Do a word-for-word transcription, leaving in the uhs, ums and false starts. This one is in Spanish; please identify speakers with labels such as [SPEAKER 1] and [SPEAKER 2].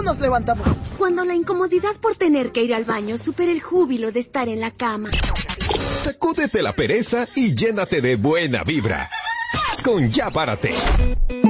[SPEAKER 1] ¿Cuándo nos levantamos?
[SPEAKER 2] Cuando la incomodidad por tener que ir al baño supera el júbilo de estar en la cama.
[SPEAKER 3] Sacúdete la pereza y llénate de buena vibra. Con Ya Párate.